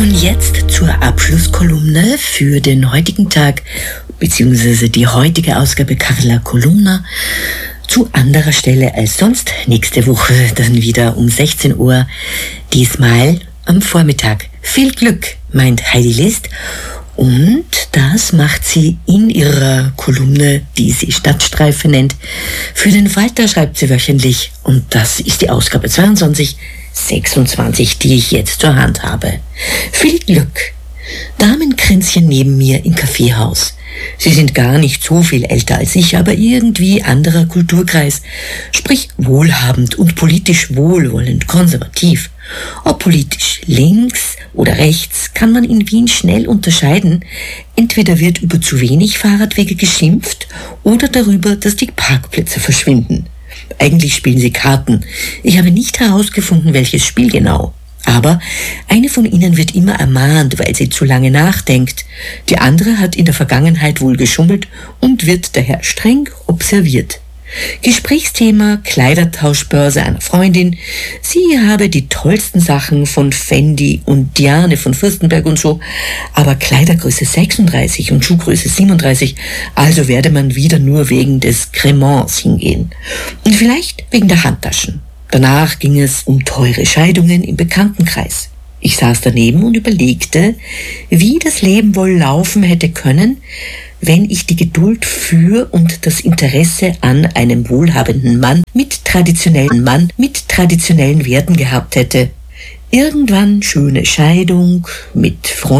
Und jetzt zur Abschlusskolumne für den heutigen Tag, beziehungsweise die heutige Ausgabe Carla Kolumna, zu anderer Stelle als sonst. Nächste Woche dann wieder um 16 Uhr, diesmal am Vormittag. Viel Glück, meint Heidi List. Und das macht sie in ihrer Kolumne, die sie Stadtstreife nennt. Für den Falter schreibt sie wöchentlich, und das ist die Ausgabe 22/26, die ich jetzt zur Hand habe. Viel Glück. Damenkränzchen neben mir im Kaffeehaus. Sie sind gar nicht so viel älter als ich, aber irgendwie anderer Kulturkreis. Sprich wohlhabend und politisch wohlwollend konservativ. Ob politisch links oder rechts, kann man in Wien schnell unterscheiden. Entweder wird über zu wenig Fahrradwege geschimpft oder darüber, dass die Parkplätze verschwinden. Eigentlich spielen sie Karten. Ich habe nicht herausgefunden, welches Spiel genau. Aber eine von ihnen wird immer ermahnt, weil sie zu lange nachdenkt. Die andere hat in der Vergangenheit wohl geschummelt und wird daher streng observiert. Gesprächsthema Kleidertauschbörse einer Freundin. Sie habe die tollsten Sachen von Fendi und Diane von Fürstenberg und so, aber Kleidergröße 36 und Schuhgröße 37, also werde man wieder nur wegen des Cremants hingehen. Und vielleicht wegen der Handtaschen. Danach ging es um teure Scheidungen im Bekanntenkreis. Ich saß daneben und überlegte, wie das Leben wohl laufen hätte können, wenn ich die Geduld für und das Interesse an einem wohlhabenden Mann mit traditionellen Werten gehabt hätte. Irgendwann schöne Scheidung mit Freunden.